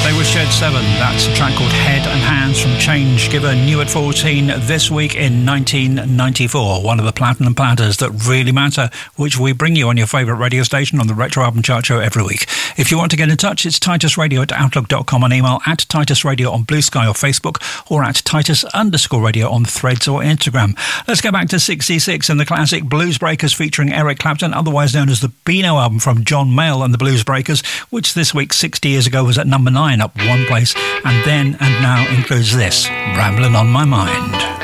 Shed 7, that's a track called Head and Hands from Change Giver, new at 14 this week in 1994. One of the platinum platters that really matter, which we bring you on your favourite radio station on the Retro Album Chart Show every week. If you want to get in touch, it's titusradio@outlook.com on email, at Titus Radio on Blue Sky or Facebook, or at Titus_radio on Threads or Instagram. Let's go back to 66 and the classic Blues Breakers featuring Eric Clapton, otherwise known as the Beano album from John Mayall and the Blues Breakers, which this week 60 years ago was at number 9, up one place, and then and now includes this, Ramblin' on My Mind.